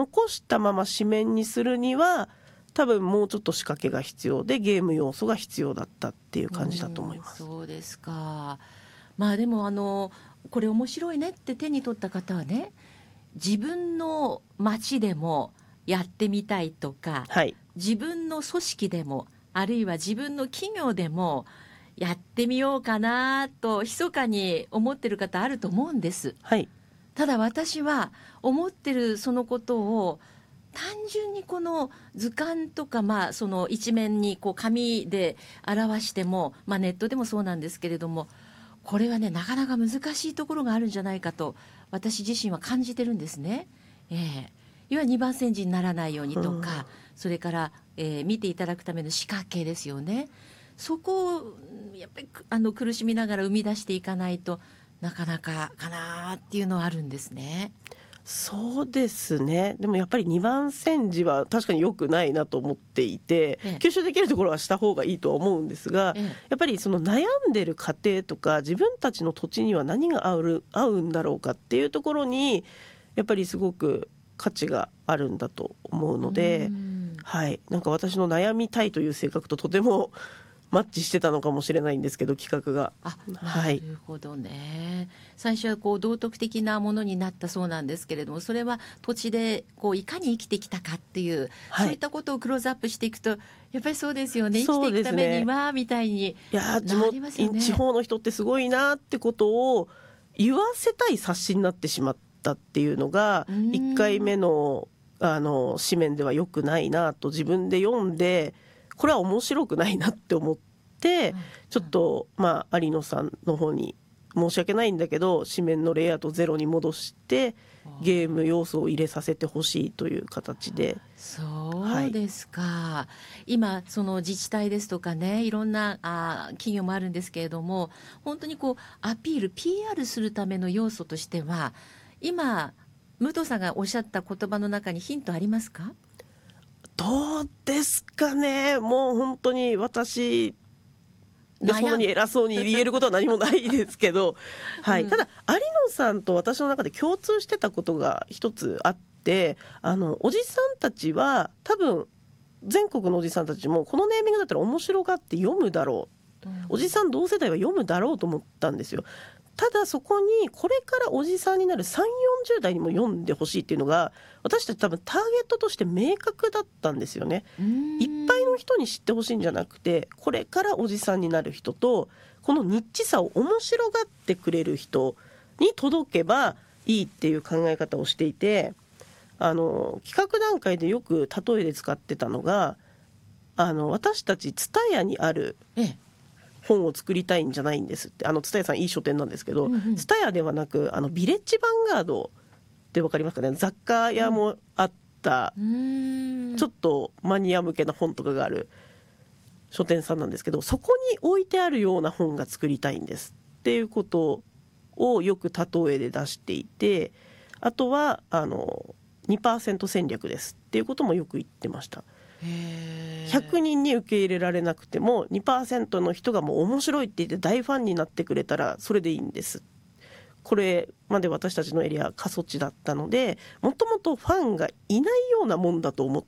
残したまま紙面にするには多分もうちょっと仕掛けが必要でゲーム要素が必要だったっていう感じだと思います。 そうですか。まあでもこれ面白いねって手に取った方はね、自分の町でもやってみたいとか、 はい、 自分の組織でもあるいは自分の企業でもやってみようかなと密かに思ってる方あると思うんです。 はい、 ただ私は思ってるそのことを単純にこの図鑑とか、その一面にこう紙で表しても、ネットでもそうなんですけれども、これはねなかなか難しいところがあるんじゃないかと私自身は感じてるんですね。要は二番煎じにならないようにとか、それから、見ていただくための仕掛けですよね。そこをやっぱり苦しみながら生み出していかないとなかなかかなっていうのはあるんですね。 そうですね。でもやっぱり2番煎じは確かに良くないなと思っていて、吸収できるところはした方がいいとは思うんですが、やっぱりその悩んでる過程とか自分たちの土地には何が合うんだろうかっていうところにやっぱりすごく価値があるんだと思うので、はい、なんか私の悩みたいという性格ととてもマッチしてたのかもしれないんですけど、企画が。 なるほどね。最初はこう道徳的なものになったそうなんですけれども、それは土地でこういかに生きてきたかっていう、そういったことをクローズアップしていくとやっぱりそうですよね。生きていくためにはみたいになりますよね。 地方の人ってすごいなってことを言わせたい冊子になってしまったっていうのが1回目の紙面では良くないなと自分で読んで、これは面白くないなって思って、ちょっと有野さんの方に申し訳ないんだけど紙面のレイアウトゼロに戻してゲーム要素を入れさせてほしいという形で。 そうですか。今その自治体ですとかね、いろんな企業もあるんですけれども、本当にこうアピール PR するための要素としては今武藤さんがおっしゃった言葉の中にヒントありますか？ どうですかね。もう本当に私そんなに偉そうに言えることは何もないですけど、はい、ただ有野さんと私の中で共通してたことが一つあって、おじさんたちは多分全国のおじさんたちもこのネーミングだったら面白がって読むだろう、おじさん同世代は読むだろうと思ったんですよ。ただそこにこれからおじさんになる3、40代にも読んでほしいっていうのが私たち多分ターゲットとして明確だったんですよね。いっぱいの人に知ってほしいんじゃなくて、これからおじさんになる人とこのニッチさを面白がってくれる人に届けばいいっていう考え方をしていて、企画段階でよく例えで使ってたのが私たちTSUTAYAにある本を作りたいんじゃないんですって。TSUTAYAさんいい書店なんですけど、TSUTAYAではなくビレッジヴァンガードって分かりますかね。雑貨屋もあった、ちょっとマニア向けな本とかがある書店さんなんですけど、そこに置いてあるような本が作りたいんですっていうことをよく例えで出していて、あとは2% 戦略ですっていうこともよく言ってました。100人に受け入れられなくても 2% の人がもう面白いって言って大ファンになってくれたらそれでいいんです。これまで私たちのエリア過疎地だったので、もともとファンがいないようなもんだと思って、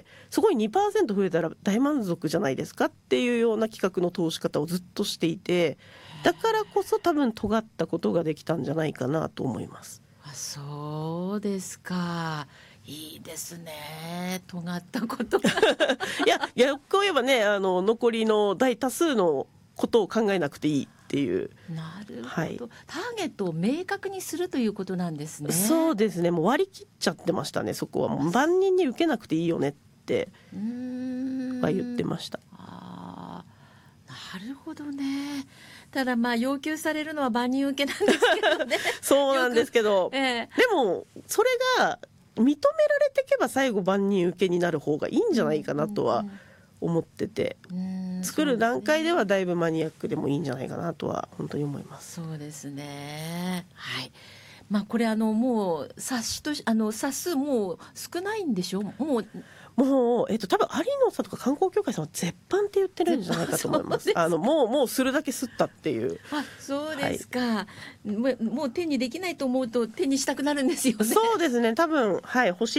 そこに 2% 増えたら大満足じゃないですかっていうような企画の通し方をずっとしていて、だからこそ多分尖ったことができたんじゃないかなと思います。 そうですか。いいですね。尖ったこといやこう言えばね、残りの大多数のことを考えなくていいっていう。 なるほど、ターゲットを明確にするということなんですね。 そうですね。もう割り切っちゃってましたね。そこはもう万人に受けなくていいよねって言ってました。 なるほどね。ただ要求されるのは万人受けなんですけどねそうなんですけど、でもそれが認められていけば最後万人受けになる方がいいんじゃないかなとは思ってて、作る段階ではだいぶマニアックでもいいんじゃないかなとは本当に思います。 そうですね。はい。これもう冊子と冊数もう少ないんでしょ。もう多分有野さんとか観光協会さんは絶版って言ってるんじゃないかと思います。もうするだけすったっていう。 そうですか、もう手にできないと思うと手にしたくなるんですよね。 そうですね。多分欲しい